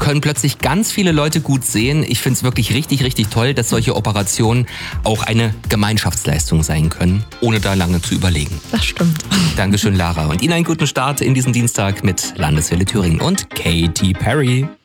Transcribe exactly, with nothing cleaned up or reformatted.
können plötzlich ganz viele Leute gut sehen. Ich finde es wirklich richtig, richtig toll, dass solche Operationen auch eine Gemeinschaftsleistung sein können, ohne da lange zu überlegen. Das stimmt. Dankeschön, Lara. Und Ihnen einen guten Start in diesen Dienstag mit Landeswelle Thüringen und Katy Perry.